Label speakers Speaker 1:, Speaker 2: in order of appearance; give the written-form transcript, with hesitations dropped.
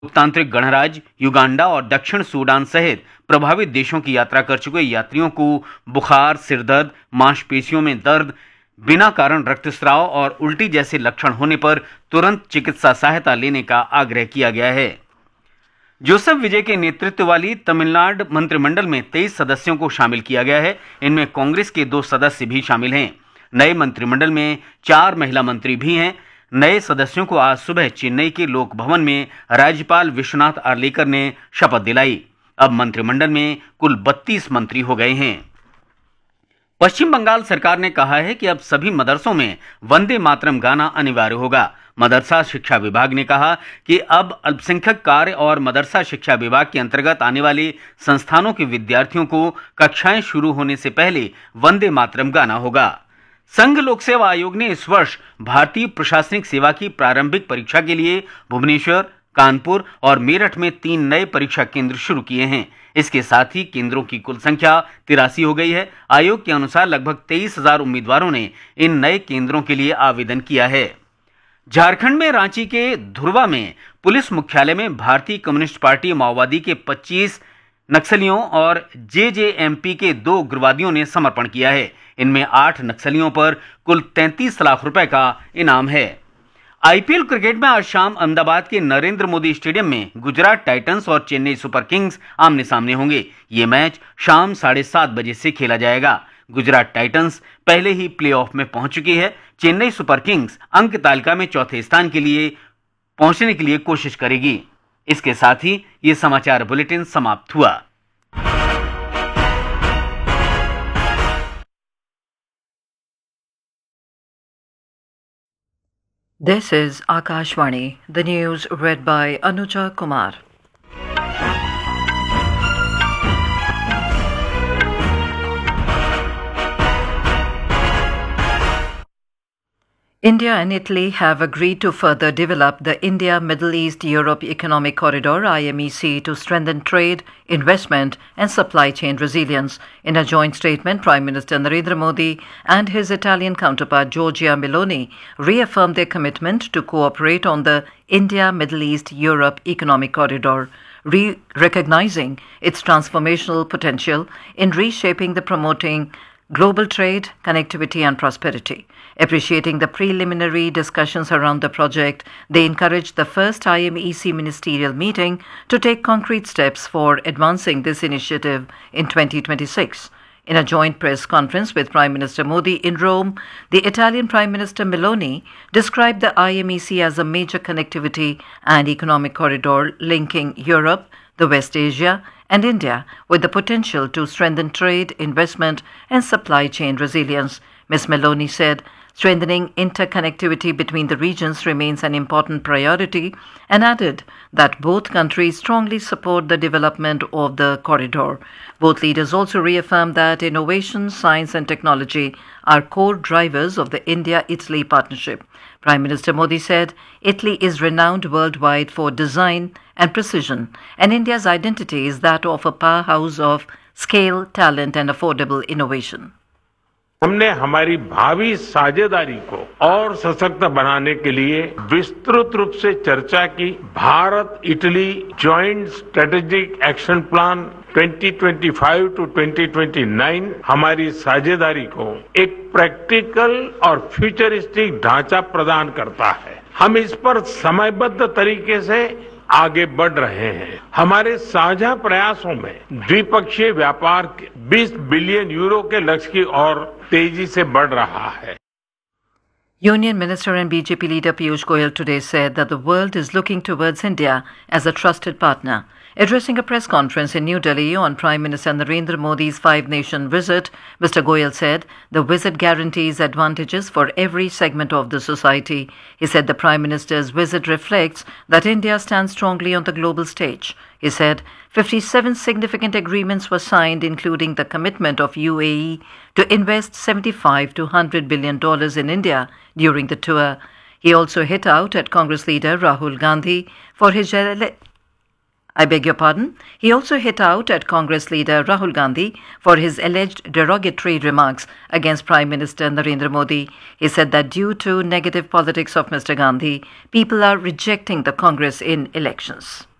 Speaker 1: लोकतांत्रिक गणराज्य युगांडा और दक्षिण सूडान सहित प्रभावित देशों की यात्रा कर चुके यात्रियों को बुखार, सिरदर्द, मांसपेशियों में दर्द, बिना कारण रक्तस्राव और उल्टी जैसे लक्षण होने पर तुरंत चिकित्सा सहायता लेने का आग्रह किया गया है। जोसेफ विजय के नेतृत्व वाली तमिलनाडु मंत्रिमंडल में 23 सदस्यों को शामिल किया गया है। इनमें कांग्रेस के 2 सदस्य भी शामिल हैं। नए मंत्रिमंडल में 4 महिला मंत्री भी हैं। नए सदस्यों को आज सुबह चेन्नई के लोक भवन में राज्यपाल विश्वनाथ आर्लेकर ने शपथ दिलाई। अब मंत्रिमंडल में कुल 32 मंत्री हो गए हैं। पश्चिम बंगाल सरकार ने कहा है कि अब सभी मदरसों में वंदे मातरम गाना अनिवार्य होगा। मदरसा शिक्षा विभाग ने कहा कि अब अल्पसंख्यक कार्य और मदरसा शिक्षा विभाग के अंतर्गत आने वाले संस्थानों के विद्यार्थियों को कक्षाएं शुरू होने से पहले वंदे मातरम गाना होगा। संघ लोक सेवा आयोग ने इस वर्ष भारतीय प्रशासनिक सेवा की प्रारंभिक परीक्षा के लिए भुवनेश्वर, कानपुर और मेरठ में 3 नए परीक्षा केंद्र शुरू किए हैं। इसके साथ ही केंद्रों की कुल संख्या 83 हो गई है। आयोग के अनुसार लगभग 23,000 उम्मीदवारों ने इन नए केंद्रों के लिए आवेदन किया है। झारखंड में रांची के धुरवा में पुलिस मुख्यालय में भारतीय कम्युनिस्ट पार्टी माओवादी के 25 नक्सलियों और जेजेएमपी के 2 उग्रवादियों ने समर्पण किया है। इनमें 8 नक्सलियों पर कुल 33 लाख रुपए का इनाम है। आईपीएल क्रिकेट में आज शाम अहमदाबाद के नरेंद्र मोदी स्टेडियम में गुजरात टाइटंस और चेन्नई सुपर किंग्स आमने सामने होंगे। ये मैच शाम 7:30 बजे से खेला जाएगा। गुजरात टाइटंस पहले ही प्लेऑफ में पहुंच चुकी है। चेन्नई सुपर किंग्स अंक तालिका में चौथे स्थान के लिए पहुंचने के लिए कोशिश करेगी। इसके साथ ही ये समाचार बुलेटिन समाप्त हुआ।
Speaker 2: This is Akashvani, the news read by Anuja Kumar. India and Italy have agreed to further develop the India, Middle East, Europe Economic Corridor (IMEC) to strengthen trade, investment and supply chain resilience. In a joint statement, Prime Minister Narendra Modi and his Italian counterpart Giorgia Meloni reaffirmed their commitment to cooperate on the India, Middle East, Europe Economic Corridor, recognizing its transformational potential in reshaping the promoting global trade, connectivity and prosperity. Appreciating the preliminary discussions around the project, they encouraged the first IMEC ministerial meeting to take concrete steps for advancing this initiative in 2026. In a joint press conference with Prime Minister Modi in Rome, the Italian Prime Minister Meloni described the IMEC as a major connectivity and economic corridor linking Europe, the West Asia, and India, with the potential to strengthen trade, investment, and supply chain resilience. Ms. Meloni said, strengthening interconnectivity between the regions remains an important priority and added that both countries strongly support the development of the corridor. Both leaders also reaffirmed that innovation, science, and technology are core drivers of the India-Italy partnership. Prime Minister Modi said, Italy is renowned worldwide for design and precision, and India's identity is that of a powerhouse of scale, talent, and affordable innovation.
Speaker 3: हमने हमारी भावी साझेदारी को और सशक्त बनाने के लिए विस्तृत रूप से चर्चा की। Bharat Italy joint strategic action plan 2025 to 2029 हमारी साझेदारी को एक प्रैक्टिकल और फ्यूचरिस्टिक ढांचा प्रदान करता है। हम इस पर समयबद्ध तरीके से आगे बढ़ रहे हैं। हमारे साझा प्रयासों में द्विपक्षीय व्यापार 20 बिलियन यूरो के लक्ष्य की ओर तेजी से बढ़ रहा है।
Speaker 2: Union Minister and BJP leader Piyush Goyal today said that the world is looking towards India as a trusted partner. Addressing a press conference in New Delhi on Prime Minister Narendra Modi's 5-nation visit, Mr. Goyal said the visit guarantees advantages for every segment of the society. He said the Prime Minister's visit reflects that India stands strongly on the global stage. He said 57 significant agreements were signed, including the commitment of UAE to invest $75 to $100 billion in India during the tour. He also hit out at Congress leader Rahul Gandhi for his I beg your pardon. He also hit out at Congress leader Rahul Gandhi for his alleged derogatory remarks against Prime Minister Narendra Modi. He said that due to negative politics of Mr. Gandhi, people are rejecting the Congress in elections.